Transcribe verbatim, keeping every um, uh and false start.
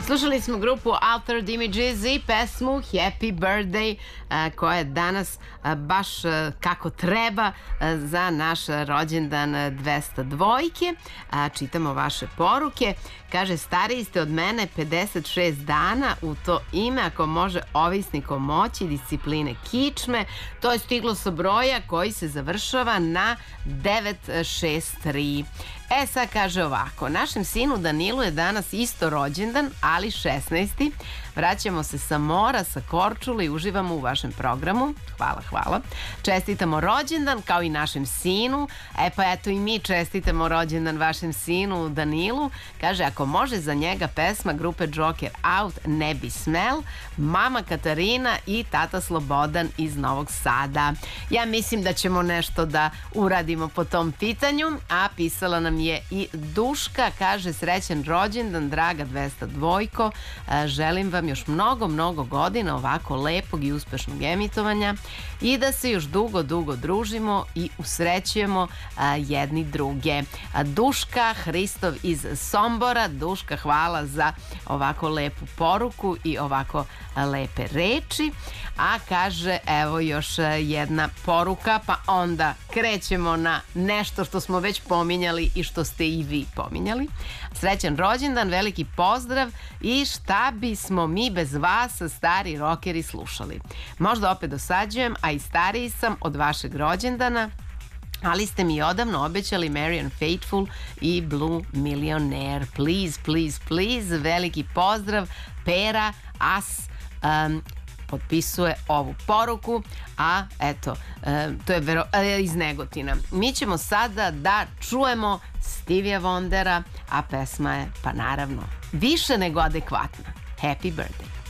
Slušali smo grupu Altered Images i pesmu Happy Birthday koja je danas baš kako treba za naš rođendan dvesta dvojke. Čitamo vaše poruke. Kaže, stariji ste od mene pedeset šest dana, u to ime ako može ovisnikom moći discipline kičme. To je stiglo sa broja koji se završava na devet šest tri. E sad kaže ovako, našem sinu Danilu je danas isto rođendan, ali šesnaesti. Vraćamo se sa mora, sa Korčule i uživamo u vašem programu. Hvala, hvala. Čestitamo rođendan kao i našem sinu. E pa eto i mi čestitamo rođendan vašem sinu Danilu. Kaže, ako može za njega pesma grupe Joker Out, Ne bi smel, mama Katarina i tata Slobodan iz Novog Sada. Ja mislim da ćemo nešto da uradimo po tom pitanju, a pisala nam je i Duška. Kaže, srećan rođendan, draga dvesta dvojko. Želim vam još mnogo, mnogo godina ovako lepog i uspešnog emitovanja i da se još dugo, dugo družimo i usrećujemo jedni druge. Duška Hristov iz Sombora. Duška, hvala za ovako lepu poruku i ovako lepe reči. A kaže, evo još jedna poruka, pa onda krećemo na nešto što smo već pominjali i što ste i vi pominjali. Srećan rođendan, veliki pozdrav i šta bismo mi bez vas, stari rokeri, slušali. Možda opet dosađujem, a i stariji sam od vašeg rođendana, ali ste mi odavno obećali Marianne Faithfull i Blue Millionaire. Please, please, please, veliki pozdrav. Pera As um, potpisuje ovu poruku, a eto, e, to je vero, e, iz Negotina. Mi ćemo sada da čujemo Stevija Wondera, a pesma je, pa naravno, više nego adekvatna. Happy birthday.